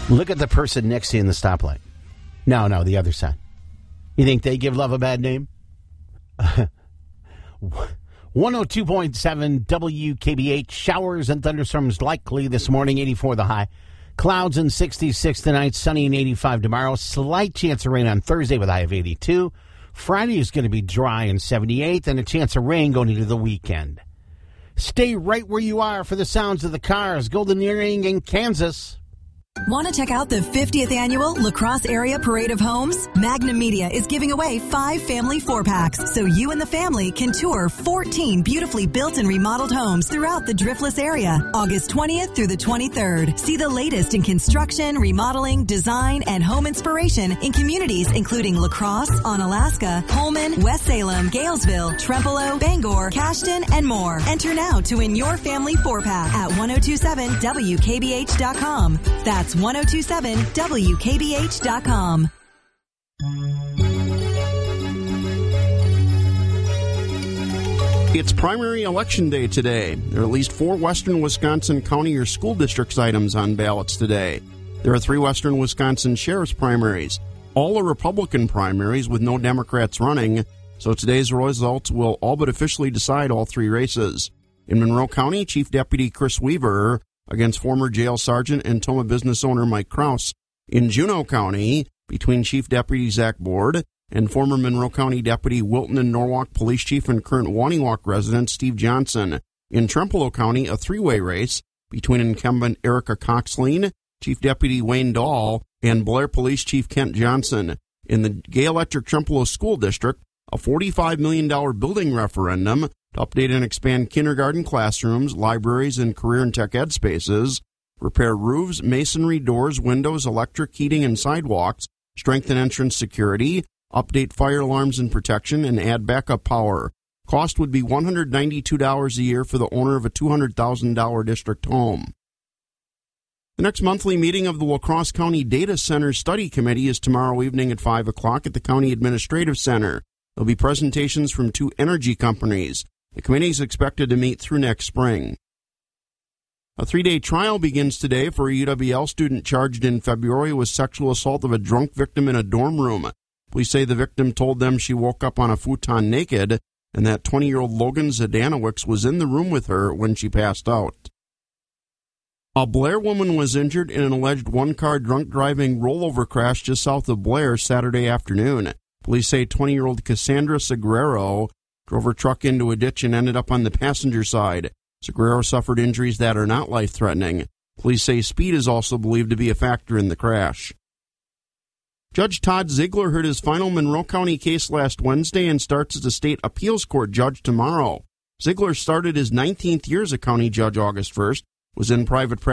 Look at the person next to you in the stoplight. No, the other side. You think they give love a bad name? 102.7 WKBH. Showers and thunderstorms likely this morning, 84 the high. Clouds and 66 tonight, sunny and 85 tomorrow. Slight chance of rain on Thursday with a high of 82. Friday is going to be dry and 78, and a chance of rain going into the weekend. Stay right where you are for the sounds of the Cars. Golden Earring in Kansas. Want to check out the 50th annual La Crosse Area Parade of Homes? Magnum Media is giving away 5 family 4-packs so you and the family can tour 14 beautifully built and remodeled homes throughout the Driftless area, August 20th through the 23rd. See the latest in construction, remodeling, design, and home inspiration in communities including La Crosse, Onalaska, Pullman, West Salem, Galesville, Trempealeau, Bangor, Cashton, and more. Enter now to win your family 4-pack at 1027WKBH.com. That's 1027WKBH.com. It's primary election day today. There are at least 4 western Wisconsin county or school districts items on ballots today. There are 3 western Wisconsin sheriff's primaries. All are Republican primaries with no Democrats running, so today's results will all but officially decide all 3 races. In Monroe County, Chief Deputy Chris Weaver against former jail sergeant and Toma business owner Mike Kraus. In Juneau County, between Chief Deputy Zach Board and former Monroe County Deputy Wilton and Norwalk Police Chief and current Waniwak resident Steve Johnson. In Trempealeau County, a 3-way race between incumbent Erica Coxleen, Chief Deputy Wayne Dahl, and Blair Police Chief Kent Johnson. In the Gay Electric Trempealeau School District, a $45 million building referendum to update and expand kindergarten classrooms, libraries, and career and tech ed spaces, repair roofs, masonry, doors, windows, electric, heating, and sidewalks, strengthen entrance security, update fire alarms and protection, and add backup power. Cost would be $192 a year for the owner of a $200,000 district home. The next monthly meeting of the La Crosse County Data Center Study Committee is tomorrow evening at 5 o'clock at the County Administrative Center. There'll be presentations from 2 energy companies. The committee is expected to meet through next spring. A 3-day trial begins today for a UWL student charged in February with sexual assault of a drunk victim in a dorm room. Police say the victim told them she woke up on a futon naked and that 20-year-old Logan Zadanowicz was in the room with her when she passed out. A Blair woman was injured in an alleged one-car drunk driving rollover crash just south of Blair Saturday afternoon. Police say 20-year-old Cassandra Sagrero drove her truck into a ditch and ended up on the passenger side. Sagrero suffered injuries that are not life-threatening. Police say speed is also believed to be a factor in the crash. Judge Todd Ziegler heard his final Monroe County case last Wednesday and starts as a state appeals court judge tomorrow. Ziegler started his 19th year as a county judge August 1st, was in private practice